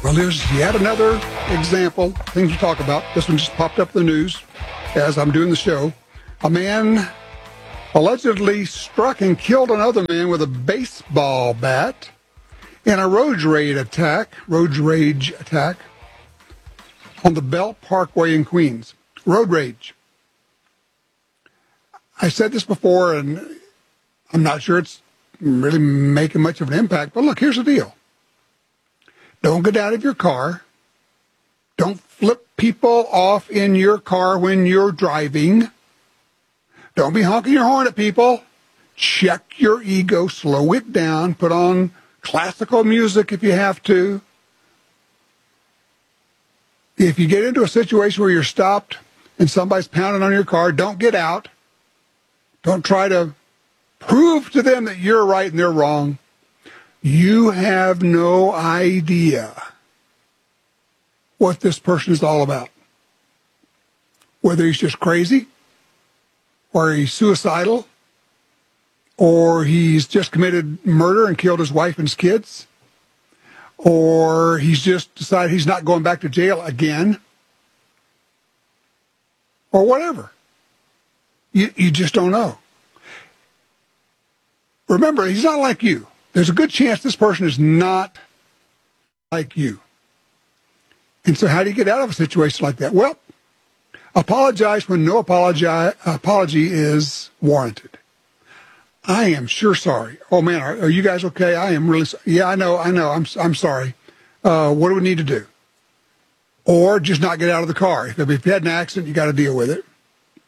Well, there's yet another example, things to talk about. This one just popped up in the news as I'm doing the show. A man allegedly struck and killed another man with a baseball bat in a road rage attack on the Belt Parkway in Queens. Road rage. I said this before, and I'm not sure it's really making much of an impact, but look, here's the deal. Don't get out of your car. Don't flip people off in your car when you're driving. Don't be honking your horn at people. Check your ego, slow it down, put on classical music if you have to. If you get into a situation where you're stopped and somebody's pounding on your car, don't get out. Don't try to prove to them that you're right and they're wrong. You have no idea what this person is all about. Whether he's just crazy, or he's suicidal, or he's just committed murder and killed his wife and his kids, or he's just decided he's not going back to jail again, or whatever. You just don't know. Remember, he's not like you. There's a good chance this person is not like you. And so how do you get out of a situation like that? Well, apologize when no apology is warranted. I am sure sorry. Oh, man, are you guys okay? I am really sorry. Yeah, I know. I'm sorry. What do we need to do? Or just not get out of the car. If you had an accident, you got to deal with it.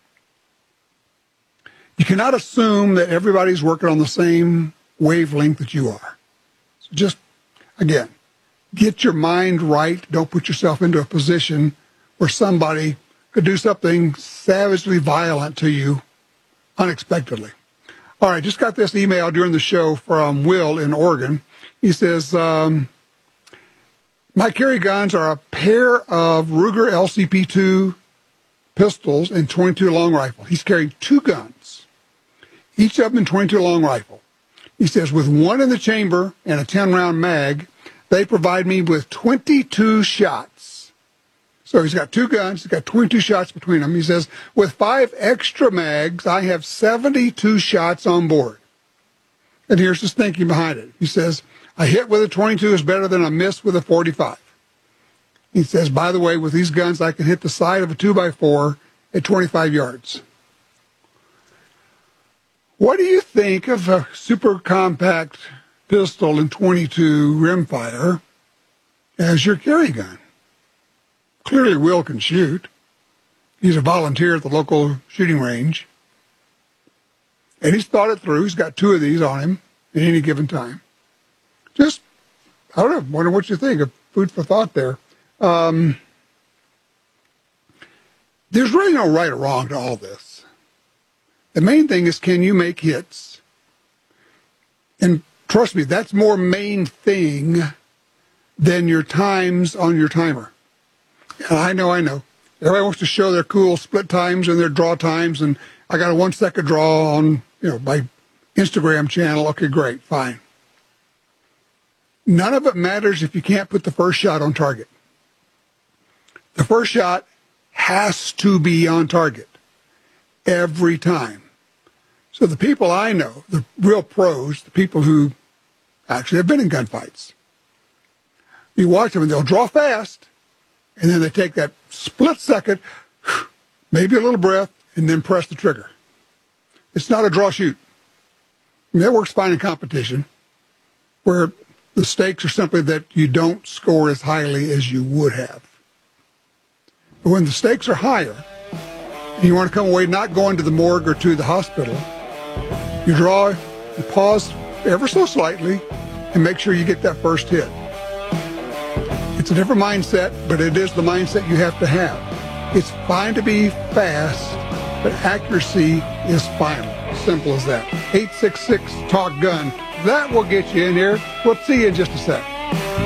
You cannot assume that everybody's working on the same wavelength that you are. So just, again, get your mind right. Don't put yourself into a position where somebody could do something savagely violent to you unexpectedly. All right, just got this email during the show from Will in Oregon. He says, my carry guns are a pair of Ruger LCP2 pistols and 22 long rifle. He's carrying two guns, each of them in 22 long rifle. He says, with one in the chamber and a 10-round mag, they provide me with 22 shots. So he's got two guns. He's got 22 shots between them. He says, with 5 extra mags, I have 72 shots on board. And here's his thinking behind it. He says, a hit with a 22 is better than a miss with a 45. He says, by the way, with these guns, I can hit the side of a 2x4 at 25 yards. What do you think of a super compact pistol and 22 rimfire as your carry gun? Clearly, Will can shoot. He's a volunteer at the local shooting range. And he's thought it through. He's got 2 of these on him at any given time. Just, I don't know, wonder what you think of food for thought there. There's really no right or wrong to all this. The main thing is, can you make hits? And trust me, that's more main thing than your times on your timer. And I know. Everybody wants to show their cool split times and their draw times, and I got a 1-second draw on, my Instagram channel. Okay, great, fine. None of it matters if you can't put the first shot on target. The first shot has to be on target every time. So the people I know, the real pros, the people who actually have been in gunfights, you watch them and they'll draw fast, and then they take that split second, maybe a little breath, and then press the trigger. It's not a draw shoot. I mean, that works fine in competition, where the stakes are simply that you don't score as highly as you would have. But when the stakes are higher, and you want to come away not going to the morgue or to the hospital, you draw, you pause ever so slightly, and make sure you get that first hit. It's a different mindset, but it is the mindset you have to have. It's fine to be fast, but accuracy is final. Simple as that. 866-TALK-GUN. That will get you in here. We'll see you in just a sec.